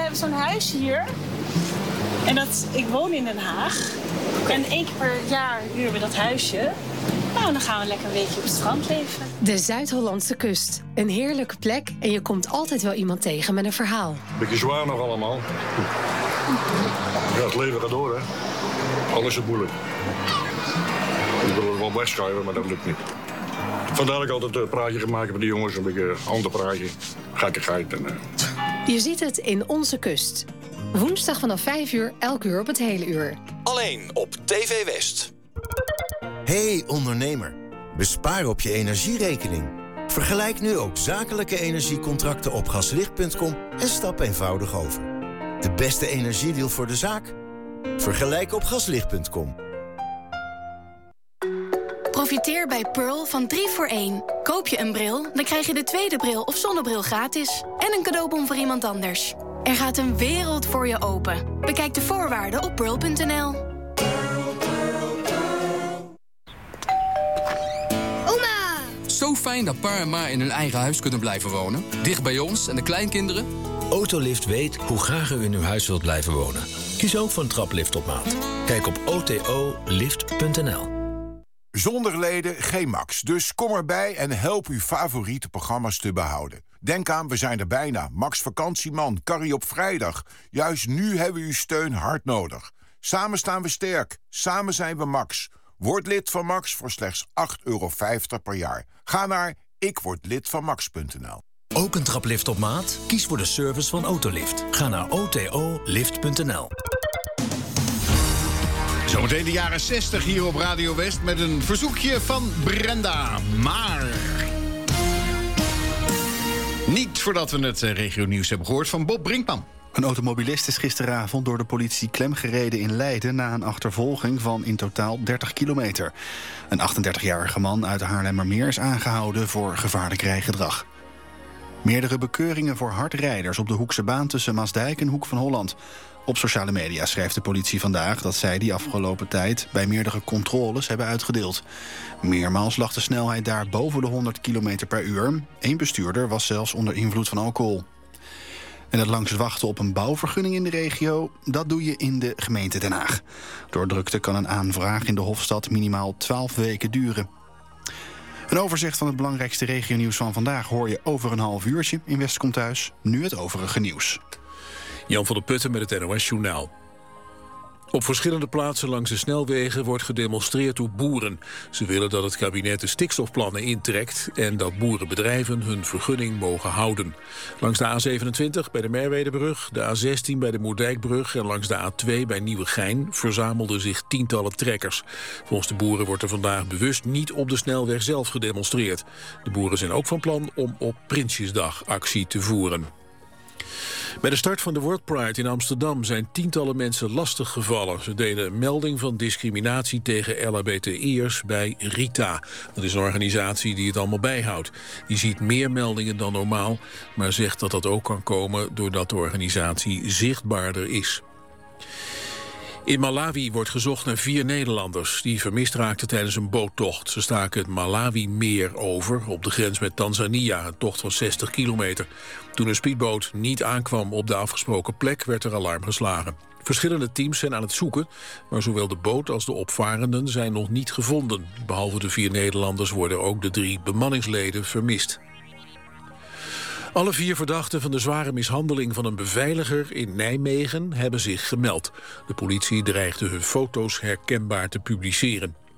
hebben zo'n huis hier. En ik woon in Den Haag. Okay. En 1 keer per jaar huren we dat huisje. Nou, dan gaan we lekker een weekje op het strand leven. De Zuid-Hollandse kust. Een heerlijke plek en je komt altijd wel iemand tegen met een verhaal. Beetje zwaar nog allemaal. Ja, het leven gaat door, hè. Alles is moeilijk. Ik wil het wel wegschuiven, maar dat lukt niet. Vandaar dat ik altijd een praatje gemaakt met de jongens. Een beetje een ander praatje. Gekkigheid. Je ziet het in Onze Kust. Woensdag vanaf 5 uur, elk uur op het hele uur. Alleen op TV West. Hey ondernemer, bespaar op je energierekening. Vergelijk nu ook zakelijke energiecontracten op gaslicht.com en stap eenvoudig over. De beste energiedeal voor de zaak? Vergelijk op gaslicht.com. Profiteer bij Pearl van 3 voor 1. Koop je een bril, dan krijg je de tweede bril of zonnebril gratis. En een cadeaubon voor iemand anders. Er gaat een wereld voor je open. Bekijk de voorwaarden op pearl.nl. Oma! Zo fijn dat pa en ma in hun eigen huis kunnen blijven wonen. Dicht bij ons en de kleinkinderen. Autolift weet hoe graag u in uw huis wilt blijven wonen. Kies ook voor een traplift op maat. Kijk op otolift.nl. Zonder leden geen Max, dus kom erbij en help uw favoriete programma's te behouden. Denk aan, we zijn er bijna. Max Vakantieman, Carrie op vrijdag. Juist nu hebben we uw steun hard nodig. Samen staan we sterk, samen zijn we Max. Word lid van Max voor slechts €8,50 per jaar. Ga naar ikwordlidvanmax.nl. Ook een traplift op maat? Kies voor de service van Autolift. Ga naar otolift.nl. Zometeen de jaren 60 hier op Radio West met een verzoekje van Brenda. Maar niet voordat we het regionieuws hebben gehoord van Bob Brinkman. Een automobilist is gisteravond door de politie klemgereden in Leiden na een achtervolging van in totaal 30 kilometer. Een 38-jarige man uit Haarlemmermeer is aangehouden voor gevaarlijk rijgedrag. Meerdere bekeuringen voor hardrijders op de Hoekse baan tussen Maasdijk en Hoek van Holland. Op sociale media schrijft de politie vandaag dat zij die afgelopen tijd bij meerdere controles hebben uitgedeeld. Meermaals lag de snelheid daar boven de 100 km per uur. Eén bestuurder was zelfs onder invloed van alcohol. En het langs wachten op een bouwvergunning in de regio, dat doe je in de gemeente Den Haag. Door drukte kan een aanvraag in de Hofstad minimaal 12 weken duren. Een overzicht van het belangrijkste regionieuws van vandaag hoor je over een half uurtje in West komt Thuis. Nu het overige nieuws. Jan van der Putten met het NOS-journaal. Op verschillende plaatsen langs de snelwegen wordt gedemonstreerd door boeren. Ze willen dat het kabinet de stikstofplannen intrekt en dat boerenbedrijven hun vergunning mogen houden. Langs de A27 bij de Merwedebrug, de A16 bij de Moerdijkbrug en langs de A2 bij Nieuwegein verzamelden zich tientallen trekkers. Volgens de boeren wordt er vandaag bewust niet op de snelweg zelf gedemonstreerd. De boeren zijn ook van plan om op Prinsjesdag actie te voeren. Bij de start van de World Pride in Amsterdam zijn tientallen mensen lastiggevallen. Ze deden melding van discriminatie tegen LHBTI'ers bij RITA. Dat is een organisatie die het allemaal bijhoudt. Die ziet meer meldingen dan normaal, maar zegt dat dat ook kan komen doordat de organisatie zichtbaarder is. In Malawi wordt gezocht naar 4 Nederlanders die vermist raakten tijdens een boottocht. Ze staken het Malawi-meer over op de grens met Tanzania, een tocht van 60 kilometer. Toen een speedboot niet aankwam op de afgesproken plek, werd er alarm geslagen. Verschillende teams zijn aan het zoeken, maar zowel de boot als de opvarenden zijn nog niet gevonden. Behalve de 4 Nederlanders worden ook de 3 bemanningsleden vermist. Alle 4 verdachten van de zware mishandeling van een beveiliger in Nijmegen hebben zich gemeld. De politie dreigde hun foto's herkenbaar te publiceren.